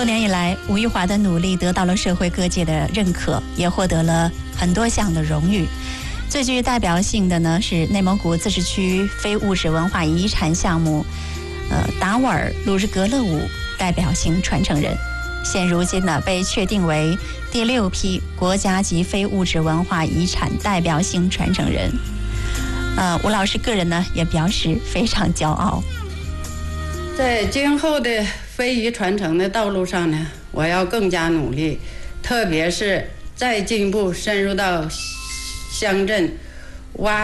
年以来，吴玉华的努力得到了社会各界的认可，也获得了很多项的荣誉。最具代表性的呢是内蒙古自治区非物质文化遗产项目达斡尔鲁日格勒舞代表性传承人，现如今呢被确定为第6批国家级非物质文化遗产代表性传承人。吴老师个人呢也表示非常骄傲。 在今后的非遗传承的道路上呢，我要更加努力，特别是再进一步深入到乡镇，挖